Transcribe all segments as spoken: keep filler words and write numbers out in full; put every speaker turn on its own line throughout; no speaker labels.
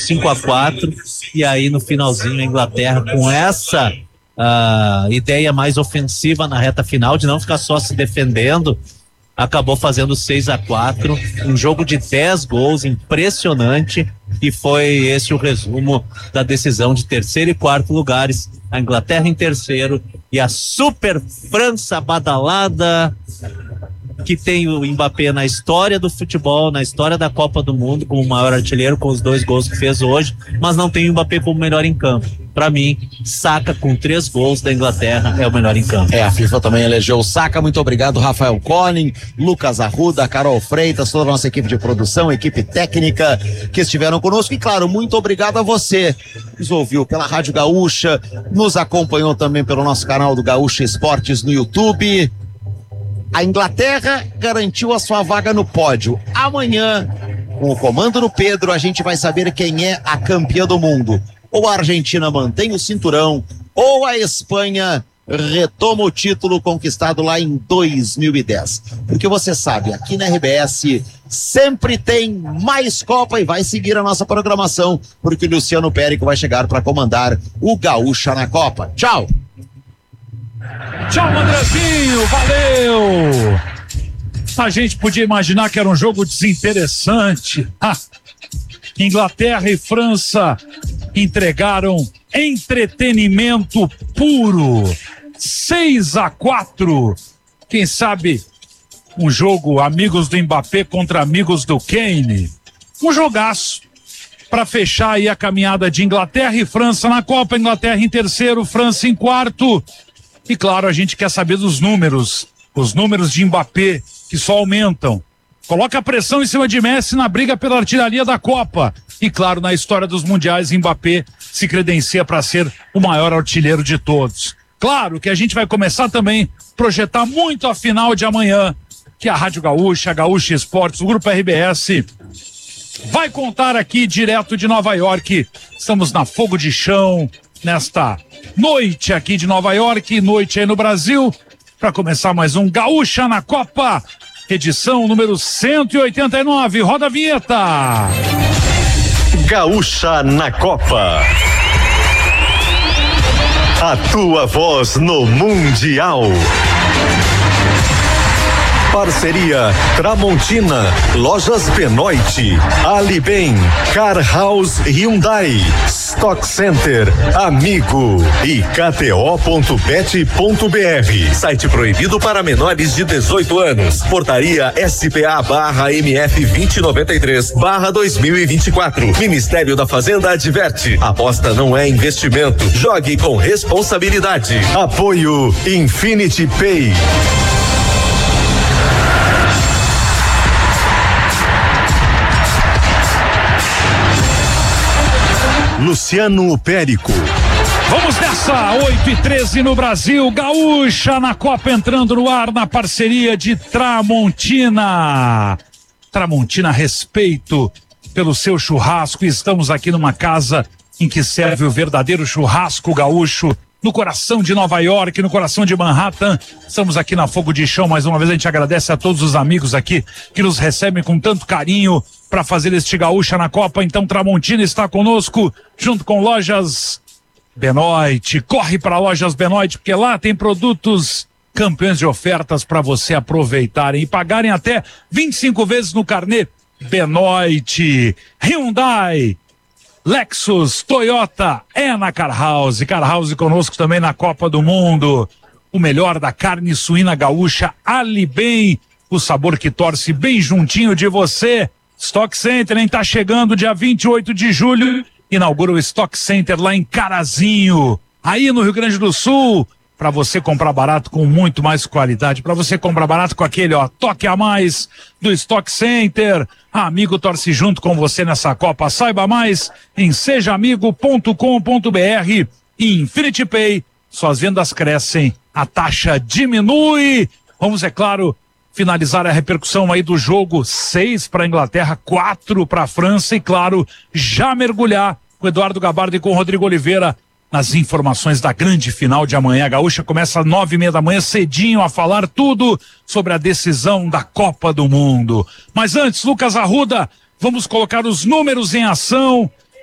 cinco a quatro, e aí no finalzinho a Inglaterra, com essa uh, ideia mais ofensiva na reta final, de não ficar só se defendendo, acabou fazendo seis a quatro, um jogo de dez gols, impressionante, e foi esse o resumo da decisão de terceiro e quarto lugares, a Inglaterra em terceiro e a super França badalada, que tem o Mbappé na história do futebol, na história da Copa do Mundo, como o maior artilheiro, com os dois gols que fez hoje, mas não tem o Mbappé como melhor em campo. Para mim, Saka com três gols da Inglaterra é o melhor em campo.
É, a FIFA também elegeu o Saka. Muito obrigado, Rafael Collin, Lucas Arruda, Carol Freitas, toda a nossa equipe de produção, equipe técnica que estiveram conosco. E claro, muito obrigado a você que nos ouviu pela Rádio Gaúcha, nos acompanhou também pelo nosso canal do Gaúcha Esportes no YouTube. A Inglaterra garantiu a sua vaga no pódio. Amanhã, com o comando do Pedro, a gente vai saber quem é a campeã do mundo. Ou a Argentina mantém o cinturão, ou a Espanha retoma o título conquistado lá em dois mil e dez. Porque você sabe, aqui na R B S sempre tem mais Copa e vai seguir a nossa programação, porque o Luciano Périco vai chegar para comandar o Gaúcha na Copa. Tchau!
Tchau, Andrezinho, valeu! A gente podia imaginar que era um jogo desinteressante. Ha! Inglaterra e França entregaram entretenimento puro. seis a quatro. Quem sabe um jogo amigos do Mbappé contra amigos do Kane. Um jogaço para fechar aí a caminhada de Inglaterra e França na Copa. Inglaterra em terceiro, França em quarto. E claro, a gente quer saber dos números, os números de Mbappé que só aumentam. Coloca a pressão em cima de Messi na briga pela artilharia da Copa. E claro, na história dos mundiais, Mbappé se credencia para ser o maior artilheiro de todos. Claro que a gente vai começar também a projetar muito a final de amanhã, que a Rádio Gaúcha, a Gaúcha Esportes, o Grupo R B S vai contar aqui direto de Nova York. Estamos na Fogo de Chão, nesta noite aqui de Nova York, noite aí no Brasil, para começar mais um Gaúcha na Copa, edição número cento e oitenta e nove. Roda a vinheta.
Gaúcha na Copa. A tua voz no Mundial. Parceria Tramontina, Lojas Benoit, Alibem, Car House Hyundai, Stock Center, Amigo e K T O ponto bet ponto B R. Site proibido para menores de dezoito anos. Portaria S P A barra M F vinte noventa e três barra dois mil e vinte e quatro. Ministério da Fazenda adverte. Aposta não é investimento. Jogue com responsabilidade. Apoio Infinity Pay. Luciano Périco.
Vamos nessa, oito e treze no Brasil, Gaúcha na Copa entrando no ar na parceria de Tramontina. Tramontina, respeito pelo seu churrasco. Estamos aqui numa casa em que serve o verdadeiro churrasco gaúcho, no coração de Nova York, no coração de Manhattan. Estamos aqui na Fogo de Chão. Mais uma vez a gente agradece a todos os amigos aqui que nos recebem com tanto carinho para fazer este Gaúcha na Copa. Então Tramontina está conosco, junto com Lojas Benoit. Corre para Lojas Benoit, porque lá tem produtos campeões de ofertas para você aproveitarem e pagarem até vinte e cinco vezes no carnê Benoit. Hyundai, Lexus, Toyota, é na Car House. Car House conosco também na Copa do Mundo. O melhor da carne suína gaúcha, Alibem, o sabor que torce bem juntinho de você. Stock Center, hein? Tá chegando dia vinte e oito de julho, inaugura o Stock Center lá em Carazinho, aí no Rio Grande do Sul, para você comprar barato com muito mais qualidade, para você comprar barato com aquele, ó, toque a mais do Stock Center. Amigo torce junto com você nessa Copa. Saiba mais em seja amigo ponto com ponto b r e Infinity Pay. Suas vendas crescem, a taxa diminui. Vamos, é claro, finalizar a repercussão aí do jogo, seis para a Inglaterra, quatro para a França, e claro, já mergulhar com Eduardo Gabardo e com o Rodrigo Oliveira nas informações da grande final de amanhã. A Gaúcha começa às nove e meia da manhã, cedinho, a falar tudo sobre a decisão da Copa do Mundo. Mas antes, Lucas Arruda, vamos colocar os números em ação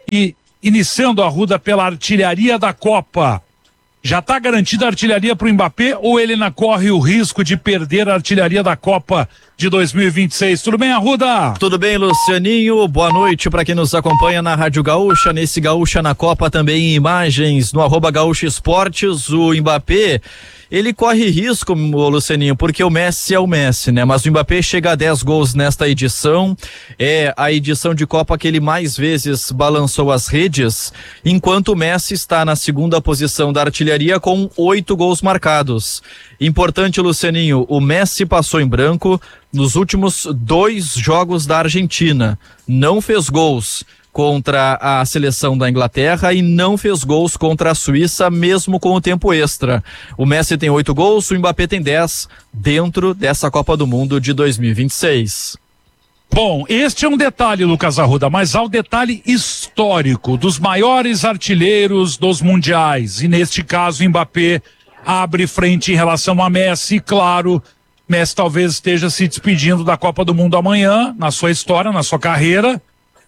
E iniciando a Arruda pela artilharia da Copa. Já está garantida a artilharia para o Mbappé ou ele ainda corre o risco de perder a artilharia da Copa de dois mil e vinte e seis? Tudo bem, Arruda?
Tudo bem, Lucianinho. Boa noite para quem nos acompanha na Rádio Gaúcha, nesse Gaúcha na Copa, também em imagens no arroba Gaúcha Esportes. O Mbappé, ele corre risco, Lucianinho, porque o Messi é o Messi, né? Mas o Mbappé chega a dez gols nesta edição, é a edição de Copa que ele mais vezes balançou as redes, enquanto o Messi está na segunda posição da artilharia com oito gols marcados. Importante, Lucianinho, o Messi passou em branco nos últimos dois jogos da Argentina, não fez gols contra a seleção da Inglaterra e não fez gols contra a Suíça, mesmo com o tempo extra. O Messi tem oito gols, o Mbappé tem dez dentro dessa Copa do Mundo de dois mil e vinte e seis.
Bom, este é um detalhe, Lucas Arruda, mas há o detalhe histórico dos maiores artilheiros dos mundiais. E neste caso, o Mbappé abre frente em relação a Messi. Claro, Messi talvez esteja se despedindo da Copa do Mundo amanhã, na sua história, na sua carreira.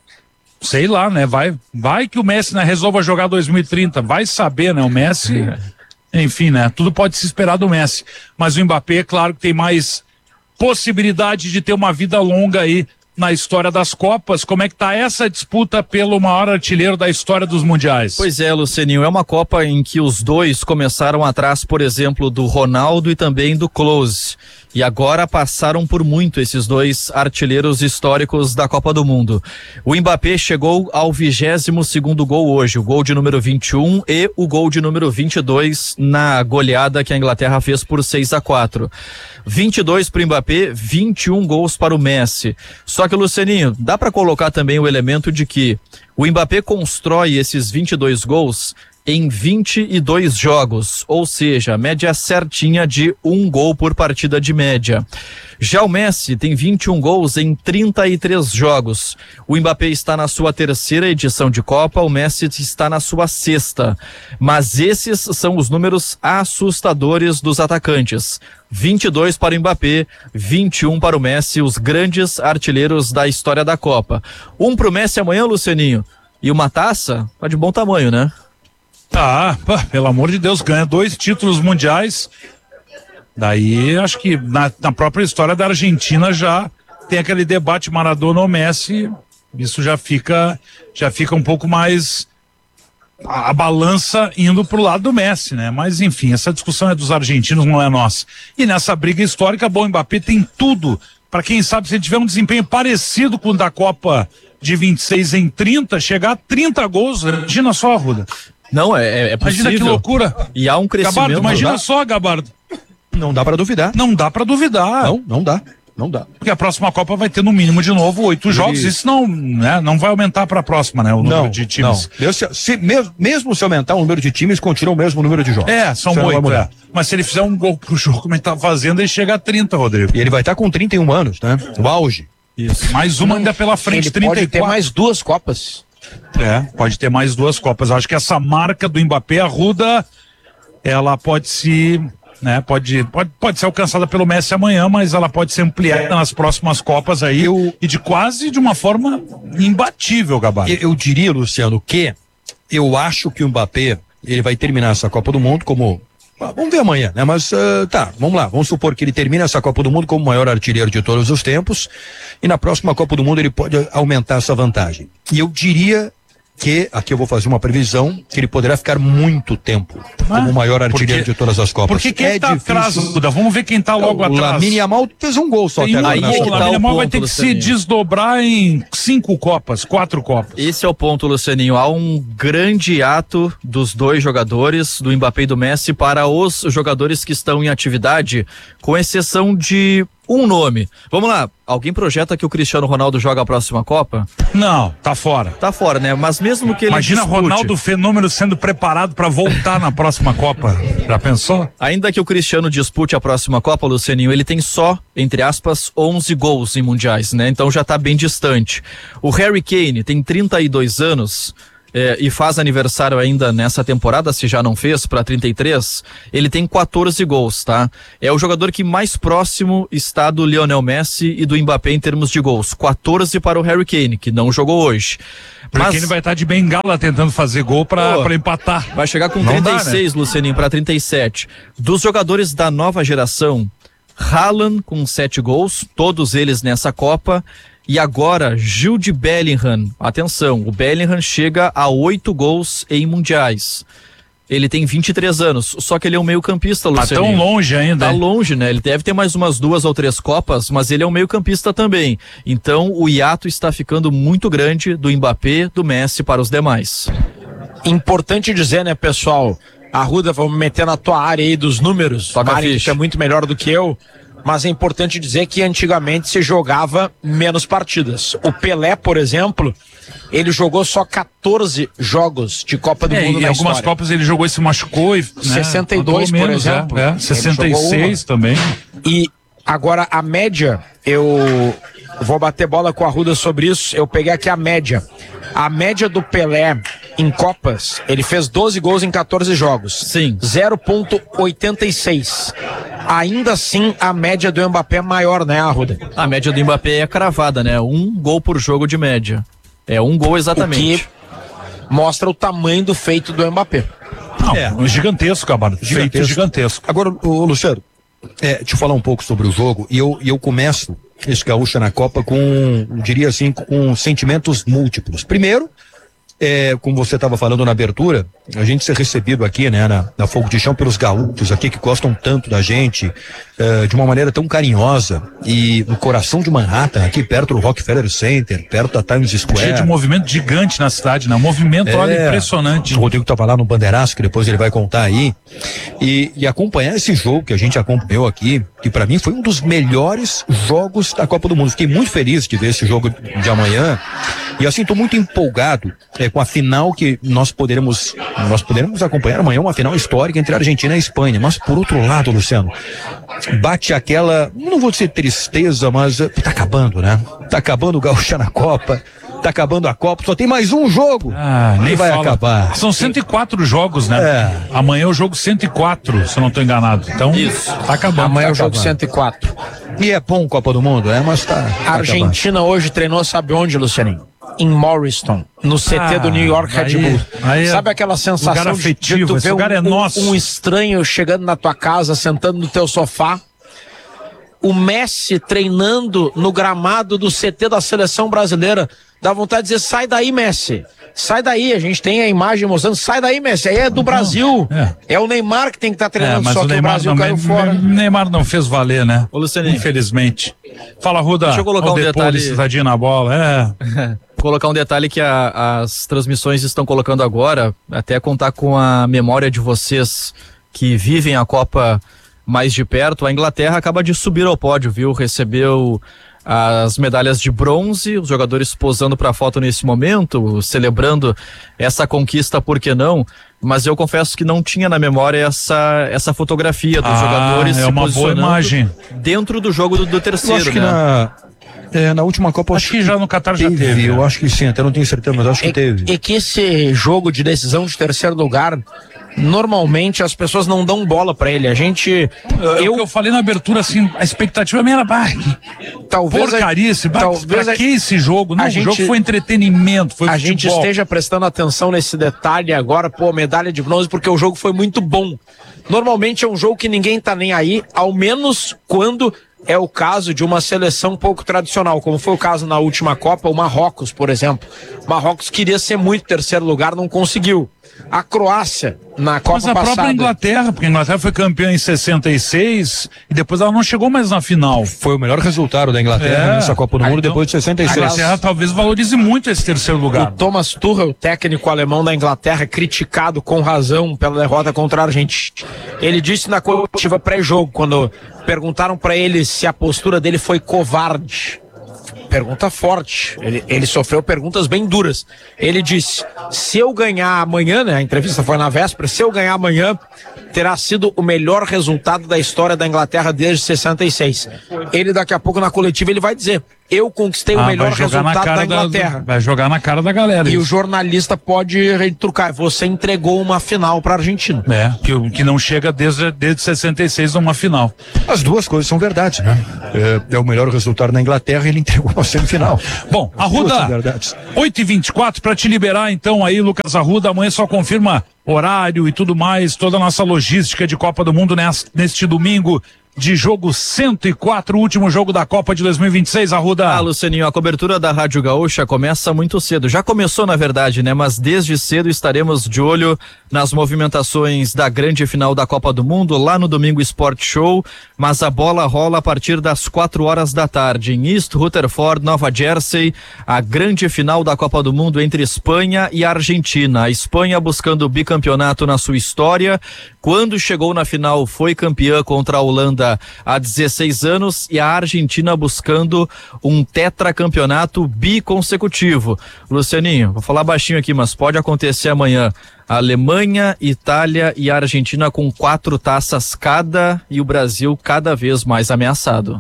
Sei lá, né? Vai, vai que o Messi, né, resolva jogar dois mil e trinta. Vai saber, né? O Messi, enfim, né? Tudo pode se esperar do Messi. Mas o Mbappé, claro que tem mais possibilidade de ter uma vida longa aí na história das Copas. Como é que tá essa disputa pelo maior artilheiro da história dos mundiais?
Pois é, Lucianinho, é uma Copa em que os dois começaram atrás, por exemplo, do Ronaldo e também do Klose. E agora passaram por muito esses dois artilheiros históricos da Copa do Mundo. O Mbappé chegou ao vigésimo segundo gol hoje, o gol de número vinte e um e o gol de número vinte e dois na goleada que a Inglaterra fez por seis a quatro. vinte e dois para o Mbappé, vinte e um gols para o Messi. Só que, Lucianinho, dá para colocar também o elemento de que o Mbappé constrói esses vinte e dois gols em vinte e dois jogos, ou seja, média certinha de um gol por partida de média. Já o Messi tem vinte e um gols em trinta e três jogos. O Mbappé está na sua terceira edição de Copa, o Messi está na sua sexta. Mas esses são os números assustadores dos atacantes. vinte e dois para o Mbappé, vinte e um para o Messi, os grandes artilheiros da história da Copa. Um para o Messi amanhã, Lucianinho, e uma taça, tá de bom tamanho, né?
Ah, pelo amor de Deus, ganha dois títulos mundiais. Daí, acho que na, na própria história da Argentina já tem aquele debate Maradona ou Messi. Isso já fica, já fica um pouco mais a, a balança indo pro lado do Messi, né? Mas enfim, essa discussão é dos argentinos, não é nossa. E nessa briga histórica, bom, o Mbappé tem tudo para, quem sabe, se ele tiver um desempenho parecido com o da Copa de vinte e seis em trinta, chegar a trinta gols. Imagina só, Arruda.
Não, é, é possível.
Imagina que loucura.
E há um crescimento.
Gabardo, imagina só, Gabardo.
Não dá pra duvidar.
Não dá pra duvidar.
Não, não dá. Não dá.
Porque a próxima Copa vai ter no mínimo de novo oito jogos. Isso não, né, não vai aumentar pra próxima, né? O número
não,
de times.
Não. Se, se, mesmo, mesmo se aumentar o número de times, continua o mesmo número de jogos.
É, são oito. É. Mas se ele fizer um gol pro jogo como ele tá fazendo, ele chega a trinta, Rodrigo.
E ele vai estar tá com trinta e um anos, né? O auge.
Isso. Mais uma ainda pela frente,
ele
trinta e quatro.
Pode ter mais duas Copas.
É, pode ter mais duas Copas. Eu acho que essa marca do Mbappé, Arruda, ela pode se, né, pode, pode, pode ser alcançada pelo Messi amanhã, mas ela pode ser ampliada nas próximas Copas aí, eu, e de quase de uma forma imbatível, Gabardo.
Eu, eu diria, Luciano, que eu acho que o Mbappé, ele vai terminar essa Copa do Mundo como... Vamos ver amanhã, né? Mas uh, tá, vamos lá. Vamos supor que ele termine essa Copa do Mundo como o maior artilheiro de todos os tempos e na próxima Copa do Mundo ele pode aumentar essa vantagem. E eu diria que, aqui eu vou fazer uma previsão, que ele poderá ficar muito tempo como o maior artilheiro de todas as Copas.
Porque quem
é
tá atrás, Duda? Vamos ver quem tá logo
o
atrás.
O Lamine Yamal fez um gol só.
Tem
até
um
agora
gol,
nessa
o
Copa.
Lamine Yamal vai ter que
Lucianinho.
se desdobrar em cinco Copas, quatro Copas.
Esse é o ponto, Lucianinho. Há um grande ato dos dois jogadores, do Mbappé e do Messi, para os jogadores que estão em atividade, com exceção de um nome. Vamos lá, alguém projeta que o Cristiano Ronaldo joga a próxima Copa?
Não, tá fora.
Tá fora, né? Mas mesmo que ele
Imagina
dispute,
Ronaldo Fenômeno sendo preparado para voltar na próxima Copa. Já pensou?
ainda que o Cristiano dispute a próxima Copa, Lucianinho, ele tem só, entre aspas, onze gols em mundiais, né? Então já tá bem distante. O Harry Kane tem trinta e dois anos, é, e faz aniversário ainda nessa temporada, se já não fez, para trinta e três, ele tem quatorze gols, tá? É o jogador que mais próximo está do Lionel Messi e do Mbappé em termos de gols. quatorze para o Harry Kane, que não jogou hoje.
Mas
Mas
ele vai estar de bengala tentando fazer gol pra,
Pô,
pra empatar.
vai chegar com
Não
trinta e
dá,
seis,
né?
Lucianinho, para trinta e sete. Dos jogadores da nova geração, Haaland com sete gols, todos eles nessa Copa. E agora, Jude Bellingham. Atenção, o Bellingham chega a oito gols em mundiais. Ele tem vinte e três anos, só que ele é um meio-campista,
Tá
Luciano.
tão longe ainda.
Tá
hein?
longe, né? Ele deve ter mais umas duas ou três Copas, mas ele é um meio-campista também. Então, o hiato está ficando muito grande do Mbappé, do Messi para os demais.
Importante dizer, né, pessoal? Arruda, vamos meter na tua área aí dos números.
Toca a
Mari,
ficha.
que é muito melhor do que eu. Mas é importante dizer que antigamente se jogava menos partidas. O Pelé, por exemplo, ele jogou só quatorze jogos de Copa do
É,
Mundo
e
na
algumas
história.
Copas ele jogou e se machucou. E, né,
sessenta e dois,
atuou
por
menos,
exemplo.
É, é.
Ele
sessenta e
jogou
seis também.
E agora a média, eu vou bater bola com a Arruda sobre isso. Eu peguei aqui a média. A média do Pelé em Copas, ele fez doze gols em quatorze jogos.
Sim.
zero vírgula oitenta e seis. Ainda assim, a média do Mbappé é maior, né, Arruda?
A média do Mbappé é cravada, né? Um gol por jogo de média. É um gol exatamente.
O que mostra o tamanho do feito do Mbappé.
Não,
É.
um gigantesco, Camargo. Feito
Gigantesco.
gigantesco.
Agora, ô, Luciano, é, te falar um pouco sobre o jogo, e eu, e eu começo esse Gaúcha na Copa com, eu diria assim, com sentimentos múltiplos. Primeiro, é, como você estava falando na abertura, a gente ser recebido aqui, né, na, na Fogo de Chão pelos gaúchos aqui que gostam tanto da gente, é, de uma maneira tão carinhosa, e no coração de Manhattan, aqui perto do Rockefeller Center, perto da Times Square.
Cheio de movimento gigante na cidade, né? Um movimento,
É.
olha, impressionante.
O Rodrigo estava lá no Bandeiraço, que depois ele vai contar aí. E, e acompanhar esse jogo que a gente acompanhou aqui, que para mim foi um dos melhores jogos da Copa do Mundo. Fiquei muito feliz de ver esse jogo de amanhã. E assim, estou muito empolgado é, com a final que nós poderemos, nós poderemos acompanhar amanhã, uma final histórica entre a Argentina e a Espanha. Mas por outro lado, Luciano, bate aquela, não vou dizer tristeza, mas eh, tá acabando, né? Tá acabando o Gaúcha na Copa. Tá acabando a Copa, só tem mais um jogo.
Ah, nem
e vai
fala.
acabar.
São cento e quatro jogos, né?
É.
Amanhã é o jogo cento e quatro, se eu não estou enganado. Então,
Isso.
tá acabando.
Amanhã é
tá
o jogo
acabando.
cento e quatro.
E é bom Copa do Mundo, é, mas tá. tá
A Argentina hoje treinou, sabe onde, Lucianinho? Em Morriston, no C T
Ah,
do New York Red
aí-
Bull.
aí é
Sabe aquela sensação
lugar
de-
afetivo,
de tu
esse
ver um,
lugar é
um-
nosso.
um estranho chegando na tua casa, sentando no teu sofá? O Messi treinando no gramado do C T da seleção brasileira. Dá vontade de dizer, sai daí, Messi. Sai daí, a gente tem a imagem mostrando, sai daí, Messi. Aí é do Brasil.
é.
É o Neymar que tem que estar
É,
treinando,
mas
só
o
que o
Neymar
Brasil
não,
caiu
Ne-
fora.
Neymar não fez valer, né?
Ô, Lucianinho.
Infelizmente. Fala, Ruda.
Deixa eu colocar
o
um
Depoli,
detalhe-
citadinho na bola. É.
Colocar um detalhe que a- as transmissões estão colocando agora, até contar com a memória de vocês que vivem a Copa mais de perto. A Inglaterra acaba de subir ao pódio, viu? Recebeu as medalhas de bronze, os jogadores posando para foto nesse momento, celebrando essa conquista, por que não? Mas eu confesso que não tinha na memória essa, essa fotografia dos
Ah,
jogadores
é
se
uma boa
posicionando
imagem.
dentro do jogo do, do
Eu
terceiro,
acho que
né?
na, é, na última Copa.
Acho que já no Catar já
teve.
teve.
Eu acho que sim, até não tenho certeza, mas acho que
É,
teve.
é que esse jogo de decisão de terceiro lugar, normalmente as pessoas não dão bola pra ele. A gente,
Eu,
eu
eu falei na abertura, assim, a expectativa minha era, bah,
talvez
porcaria, esse, bah,
talvez
pra
a-
que esse jogo? Não,
a
o
gente-
jogo foi entretenimento, foi
a
futebol.
gente esteja prestando atenção nesse detalhe agora, pô, medalha de bronze, porque o jogo foi muito bom. Normalmente é um jogo que ninguém tá nem aí, ao menos quando é o caso de uma seleção pouco tradicional, como foi o caso na última Copa, o Marrocos, por exemplo. Marrocos queria ser muito terceiro lugar, não conseguiu. A Croácia, na Copa
Mas a
passada...
própria Inglaterra, porque a Inglaterra foi campeã em sessenta e seis e depois ela não chegou mais na final.
Foi o melhor resultado da Inglaterra
É.
nessa Copa do
Ah,
Mundo
então,
depois de sessenta e
A
seis.
Inglaterra talvez valorize muito esse terceiro
O
lugar.
Thomas Tuchel, técnico alemão da Inglaterra, criticado com razão pela derrota contra a Argentina. Ele disse na coletiva pré-jogo, quando perguntaram pra ele se a postura dele foi covarde. Pergunta forte. Ele, ele sofreu perguntas bem duras. Ele disse: se eu ganhar amanhã, né? A entrevista foi na véspera. Se eu ganhar amanhã, terá sido o melhor resultado da história da Inglaterra desde sessenta e seis. Ele daqui a pouco na coletiva ele vai dizer: eu conquistei
Ah,
o melhor
vai jogar na
resultado
cara
da Inglaterra.
Da, vai jogar na cara da galera.
E
isso.
o jornalista pode retrucar. Você entregou uma final para a Argentina.
É, que, que não chega desde, desde sessenta e seis numa final.
As duas coisas são verdades, né? É, é o melhor resultado na Inglaterra e ele entregou uma semifinal.
Bom,
As duas são
Arruda,
verdades.
oito e vinte e quatro para te liberar então aí, Lucas Arruda, amanhã só confirma horário e tudo mais, toda a nossa logística de Copa do Mundo neste, neste domingo de jogo cento e quatro, último jogo da Copa de dois mil e vinte e seis, Arruda.
Ah, Lucianinho, a cobertura da Rádio Gaúcha começa muito cedo. Já começou, na verdade, né? Mas desde cedo estaremos de olho nas movimentações da grande final da Copa do Mundo, lá no Domingo Sport Show. Mas a bola rola a partir das quatro horas da tarde em East Rutherford, Nova Jersey, a grande final da Copa do Mundo entre Espanha e Argentina. A Espanha buscando o bicampeonato na sua história. Quando chegou na final, foi campeã contra a Holanda há dezesseis anos, e a Argentina buscando um tetracampeonato biconsecutivo. Lucianinho, vou falar baixinho aqui, mas pode acontecer amanhã. A Alemanha, Itália e a Argentina com quatro taças cada, e o Brasil cada vez mais ameaçado.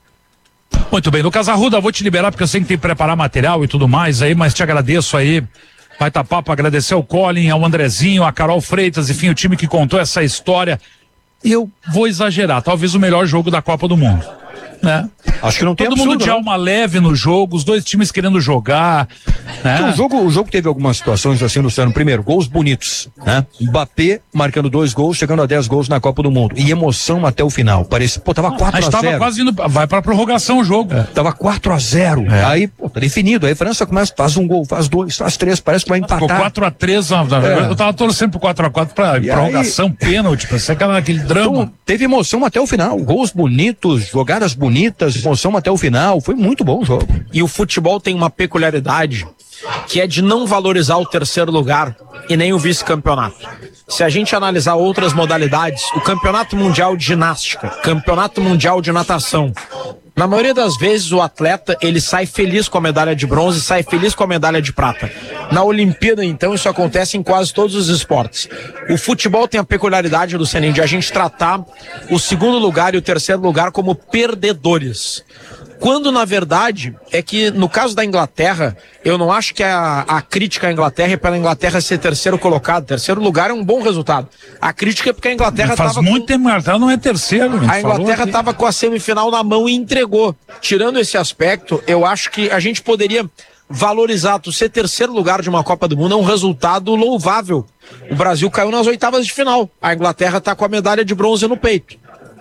Muito bem, Lucas Arruda, vou te liberar porque eu sei que tem que preparar material e tudo mais aí, mas te agradeço aí. Vai tapar para agradecer ao Colin, ao Andrezinho, a Carol Freitas, enfim, o time que contou essa história. Eu vou exagerar, talvez o melhor jogo da Copa do Mundo, né?
Acho que não tem
Todo
absurdo,
mundo de
não.
alma leve no jogo, os dois times querendo jogar, né?
O jogo, o jogo teve algumas situações assim, Luciano. Primeiro, gols bonitos, né? Mbappé marcando dois gols, chegando a dez gols na Copa do Mundo. E emoção até o final. Parece, pô, tava quatro
Mas
a
estava
zero.
quase indo, vai pra prorrogação o jogo.
É, tava quatro a zero.
É.
Aí, pô, tá definido. Aí a França começa, faz um gol, faz dois, faz três, parece que vai empatar.
Ficou quatro a três, na verdade.
É.
Eu tava torcendo pro quatro a quatro pra
E
prorrogação, pênalti, pra ser aquela- aquele drama.
Então, teve emoção até o final. Gols bonitos, jogadas bonitas, emoção até o final. Foi muito bom o jogo.
E o futebol tem uma peculiaridade que é de não valorizar o terceiro lugar e nem o vice-campeonato. Se a gente analisar outras modalidades, o campeonato mundial de ginástica, campeonato mundial de natação, na maioria das vezes o atleta ele sai feliz com a medalha de bronze, sai feliz com a medalha de prata. Na Olimpíada, então, isso acontece em quase todos os esportes. O futebol tem a peculiaridade, Lucianinho, de a gente tratar o segundo lugar e o terceiro lugar como perdedores. Quando, na verdade, é que no caso da Inglaterra, eu não acho que a, a crítica à Inglaterra é pela Inglaterra ser terceiro colocado. Terceiro lugar é um bom resultado. A crítica é porque a Inglaterra
Faz
estava
muito tempo, mas ela não é terceiro.
a Inglaterra estava com a semifinal na mão e entregou. Tirando esse aspecto, eu acho que a gente poderia valorizar. Tu ser terceiro lugar de uma Copa do Mundo é um resultado louvável. O Brasil caiu nas oitavas de final. A Inglaterra está com a medalha de bronze no peito.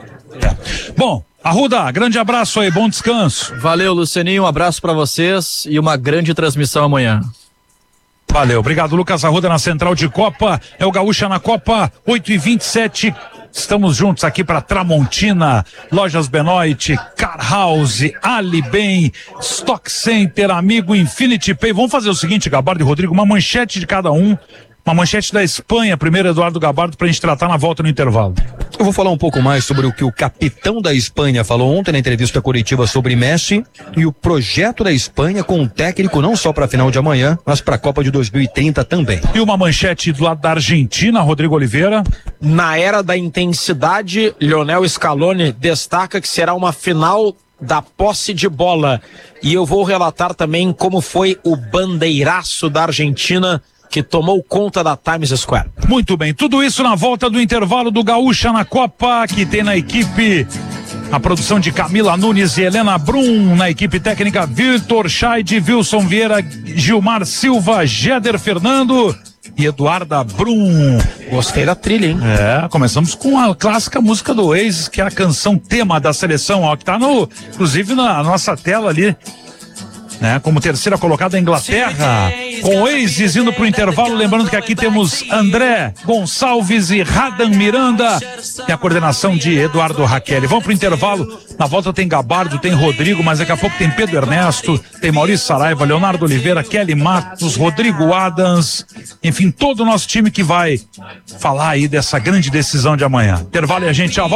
Bom, Arruda, grande abraço aí, bom descanso.
Valeu, Lucianinho, um abraço pra vocês e uma grande transmissão amanhã.
Valeu, obrigado, Lucas Arruda na Central de Copa, é o Gaúcha na Copa, oito e vinte e sete, estamos juntos aqui para Tramontina, Lojas Benoit, Car House, Ali Bem, Stock Center, Amigo, Infinity Pay. Vamos fazer o seguinte, Gabardo e Rodrigo, uma manchete de cada um, uma manchete da Espanha, primeiro Eduardo Gabardo, pra gente tratar na volta no intervalo.
Eu vou falar um pouco mais sobre o que o capitão da Espanha falou ontem na entrevista coletiva sobre Messi e o projeto da Espanha com o técnico não só para a final de amanhã, mas para a Copa de dois mil e trinta também.
E uma manchete do lado da Argentina, Rodrigo Oliveira.
Na era da intensidade, Lionel Scaloni destaca que será uma final da posse de bola. E eu vou relatar também como foi o bandeiraço da Argentina que tomou conta da Times Square.
Muito bem, tudo isso na volta do intervalo do Gaúcha na Copa, que tem na equipe a produção de Camila Nunes e Helena Brum, na equipe técnica Vitor Scheid, Wilson Vieira, Gilmar Silva, Jéder Fernando e Eduarda Brum.
Gostei da trilha, hein?
É, começamos com a clássica música do Oasis, que é a canção tema da seleção, ó, que tá no, inclusive na nossa tela ali, né, como terceira colocada a Inglaterra, com Oasis indo pro intervalo, lembrando que aqui temos André Gonçalves e Radan Miranda e a coordenação de Eduardo Raquel. Vamos pro intervalo, na volta tem Gabardo, tem Rodrigo, mas daqui a pouco tem Pedro Ernesto, tem Maurício Saraiva, Leonardo Oliveira, Kelly Matos, Rodrigo Adams, enfim, todo o nosso time que vai falar aí dessa grande decisão de amanhã. Intervalo e a gente já volta.